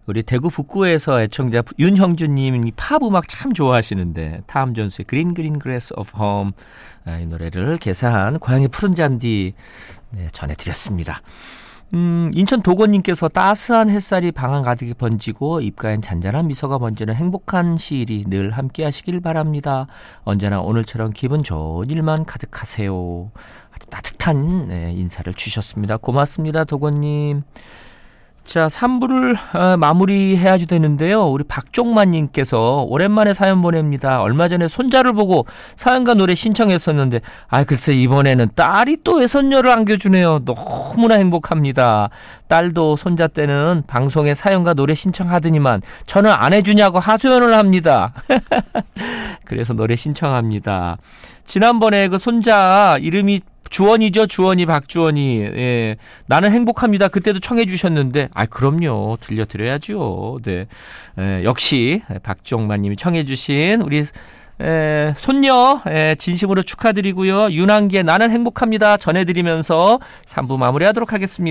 우리 대구 북구에서 애청자 윤형준님이 팝 음악 참 좋아하시는데 탐 존스의 그린 그린 그래스 오브 홈 이 노래를 개사한 고향의 푸른 잔디 전해드렸습니다. 인천 도건님께서 따스한 햇살이 방안 가득히 번지고 입가엔 잔잔한 미소가 번지는 행복한 시일이 늘 함께 하시길 바랍니다. 언제나 오늘처럼 기분 좋은 일만 가득하세요. 아주 따뜻한 인사를 주셨습니다. 고맙습니다, 도건님. 자, 3부를 마무리해야지 되는데요. 우리 박종만님께서 오랜만에 사연 보냅니다. 얼마 전에 손자를 보고 사연과 노래 신청했었는데 글쎄 이번에는 딸이 또 외손녀를 안겨주네요. 너무나 행복합니다. 딸도 손자 때는 방송에 사연과 노래 신청하더니만 저는 안 해주냐고 하소연을 합니다. 그래서 노래 신청합니다. 지난번에 그 손자 이름이 주원이죠. 주원이, 박주원이. 예. 나는 행복합니다. 그때도 청해 주셨는데, 그럼요. 들려드려야죠. 네. 역시, 박종만 님이 청해 주신 우리, 손녀, 진심으로 축하드리고요. 윤한기의 나는 행복합니다. 전해드리면서 3부 마무리하도록 하겠습니다.